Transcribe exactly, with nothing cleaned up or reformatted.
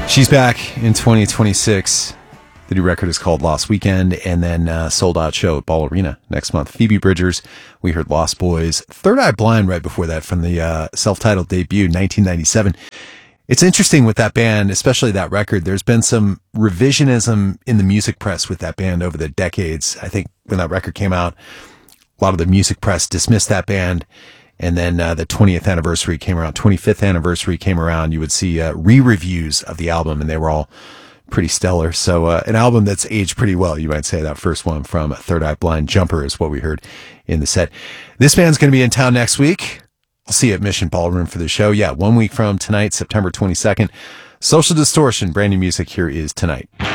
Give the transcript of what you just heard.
She's back in twenty twenty-six. The new record is called Lost Weekend, and then uh, sold out show at Ball Arena next month. Phoebe Bridgers, we heard Lost Boys. Third Eye Blind right before that from the uh, self-titled debut, nineteen ninety-seven. It's interesting with that band, especially that record. There's been some revisionism in the music press with that band over the decades. I think when that record came out, a lot of the music press dismissed that band. And then uh, the twentieth anniversary came around, twenty-fifth anniversary came around. You would see uh, re-reviews of the album, and they were all pretty stellar. So uh, an album that's aged pretty well, you might say. That first one from Third Eye Blind, Jumper, is what we heard in the set. This band's going to be in town next week. I'll see you at Mission Ballroom for the show. Yeah, one week from tonight, September twenty-second. Social Distortion, brand new music. Here is Tonight.